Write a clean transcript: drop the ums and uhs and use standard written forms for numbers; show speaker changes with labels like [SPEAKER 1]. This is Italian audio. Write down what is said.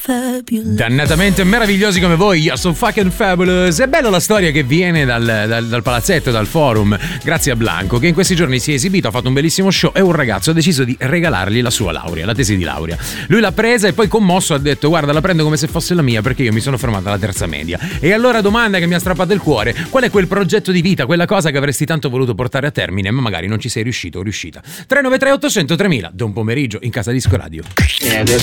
[SPEAKER 1] Dannatamente meravigliosi come voi, You're So Fucking Fabulous. È bella la storia che viene dal palazzetto, dal forum, grazie a Blanco, che in questi giorni si è esibito, ha fatto un bellissimo show e un ragazzo ha deciso di regalargli la sua laurea, la tesi di laurea. Lui l'ha presa e poi commosso ha detto: guarda, la prendo come se fosse la mia, perché io mi sono fermato alla terza media. E allora, domanda che mi ha strappato il cuore: qual è quel progetto di vita, quella cosa che avresti tanto voluto portare a termine ma magari non ci sei riuscito o riuscita? 393 800 3000, da un pomeriggio in Casa Disco Radio.
[SPEAKER 2] E adesso